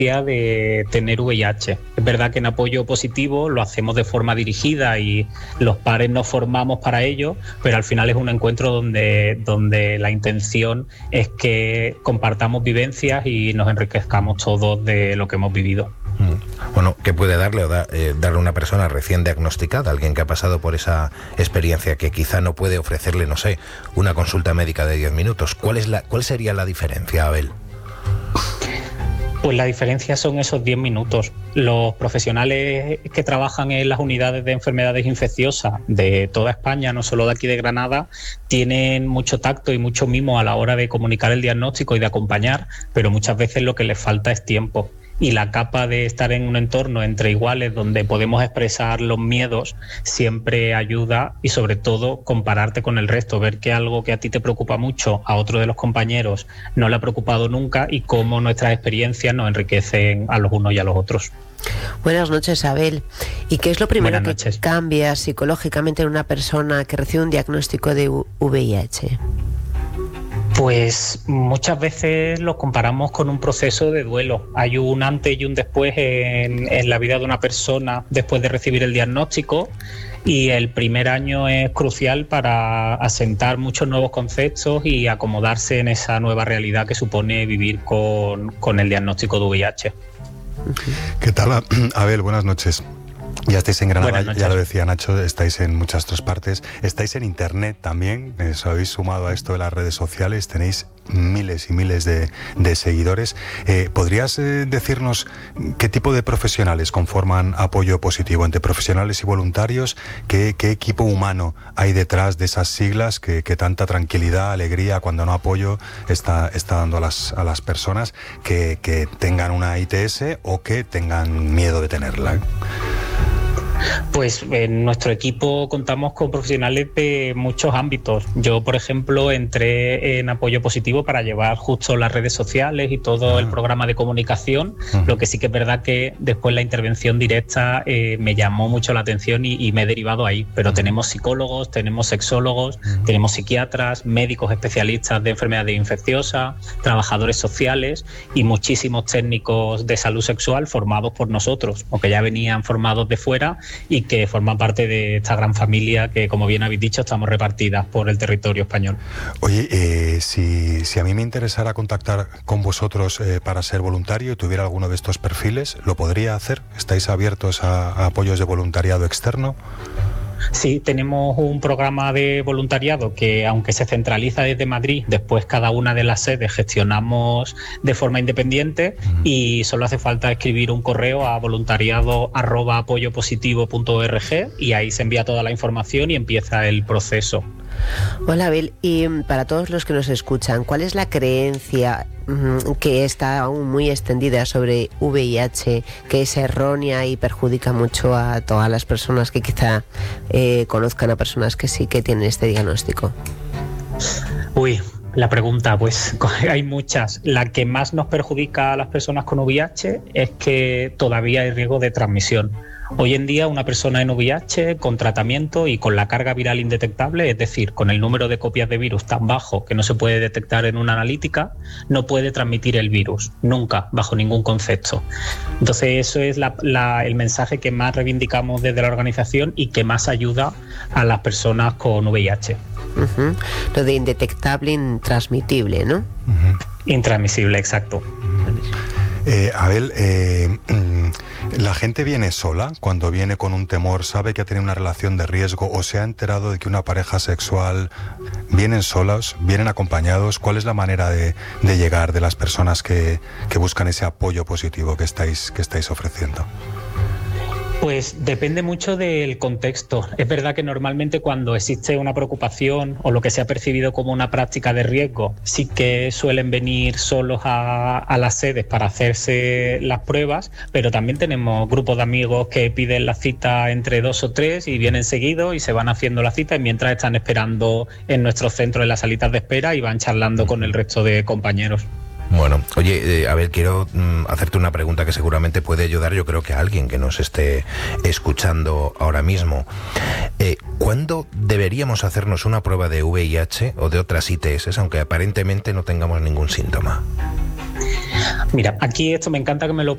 de tener VIH. Es verdad que en apoyo positivo lo hacemos de forma dirigida y los pares nos formamos para ello, pero al final es un encuentro donde la intención es que compartamos vivencias y nos enriquezcamos todos de lo que hemos vivido. Bueno, ¿qué puede darle a una persona recién diagnosticada, alguien que ha pasado por esa experiencia, que quizá no puede ofrecerle, no sé, una consulta médica de 10 minutos? ¿Cuál sería la diferencia, Abel? Pues la diferencia son esos 10 minutos. Los profesionales que trabajan en las unidades de enfermedades infecciosas de toda España, no solo de aquí de Granada, tienen mucho tacto y mucho mimo a la hora de comunicar el diagnóstico y de acompañar, pero muchas veces lo que les falta es tiempo. Y la capa de estar en un entorno entre iguales donde podemos expresar los miedos siempre ayuda, y sobre todo compararte con el resto, ver que algo que a ti te preocupa mucho a otro de los compañeros no le ha preocupado nunca y cómo nuestras experiencias nos enriquecen a los unos y a los otros. Buenas noches, Abel. ¿Y qué es lo primero que cambia psicológicamente en una persona que recibe un diagnóstico de VIH? Pues muchas veces lo comparamos con un proceso de duelo. Hay un antes y un después en la vida de una persona después de recibir el diagnóstico, y el primer año es crucial para asentar muchos nuevos conceptos y acomodarse en esa nueva realidad que supone vivir con el diagnóstico de VIH. ¿Qué tal, Abel? Buenas noches. Ya estáis en Granada, ya lo decía Nacho, estáis en muchas otras partes, estáis en internet también, os habéis sumado a esto de las redes sociales, tenéis miles y miles de seguidores. ¿Podrías decirnos qué tipo de profesionales conforman Apoyo Positivo? Entre profesionales y voluntarios, ¿qué equipo humano hay detrás de esas siglas que tanta tranquilidad, alegría, cuando no apoyo, está dando a las personas que tengan una ITS o que tengan miedo de tenerla? Pues en nuestro equipo contamos con profesionales de muchos ámbitos. Yo, por ejemplo, entré en Apoyo Positivo para llevar justo las redes sociales y todo el programa de comunicación. Lo que sí que es verdad que después la intervención directa me llamó mucho la atención y me he derivado ahí. Pero tenemos psicólogos, tenemos sexólogos, tenemos psiquiatras, médicos especialistas de enfermedades infecciosas, trabajadores sociales y muchísimos técnicos de salud sexual formados por nosotros, o que ya venían formados de fuera y que forman parte de esta gran familia que, como bien habéis dicho, estamos repartidas por el territorio español. Oye, si a mí me interesara contactar con vosotros para ser voluntario y tuviera alguno de estos perfiles, ¿lo podría hacer? ¿Estáis abiertos a apoyos de voluntariado externo? Sí, tenemos un programa de voluntariado que, aunque se centraliza desde Madrid, después cada una de las sedes gestionamos de forma independiente, y solo hace falta escribir un correo a voluntariado@apoyopositivo.org y ahí se envía toda la información y empieza el proceso. Hola, Abel, y para todos los que nos escuchan, ¿cuál es la creencia que está aún muy extendida sobre VIH, que es errónea y perjudica mucho a todas las personas que quizá conozcan a personas que sí que tienen este diagnóstico? La pregunta, pues hay muchas. La que más nos perjudica a las personas con VIH es que todavía hay riesgo de transmisión. Hoy en día una persona en VIH con tratamiento y con la carga viral indetectable, es decir, con el número de copias de virus tan bajo que no se puede detectar en una analítica, no puede transmitir el virus, nunca, bajo ningún concepto. Entonces eso es el mensaje que más reivindicamos desde la organización y que más ayuda a las personas con VIH. Lo de indetectable, intransmitible, ¿no? Intransmisible, exacto. Abel, ¿la gente viene sola cuando viene con un temor, sabe que ha tenido una relación de riesgo o se ha enterado de que una pareja sexual, vienen solos, vienen acompañados? ¿Cuál es la manera de llegar de las personas que buscan ese apoyo positivo que estáis ofreciendo? Pues depende mucho del contexto. Es verdad que normalmente cuando existe una preocupación o lo que se ha percibido como una práctica de riesgo, sí que suelen venir solos a las sedes para hacerse las pruebas, pero también tenemos grupos de amigos que piden la cita entre 2 o 3 y vienen seguidos y se van haciendo la cita, y mientras están esperando en nuestro centro en las salitas de espera y van charlando con el resto de compañeros. Bueno, oye, Abel, quiero hacerte una pregunta que seguramente puede ayudar, yo creo que a alguien que nos esté escuchando ahora mismo. ¿Cuándo deberíamos hacernos una prueba de VIH o de otras ITS, aunque aparentemente no tengamos ningún síntoma? Mira, aquí esto me encanta que me lo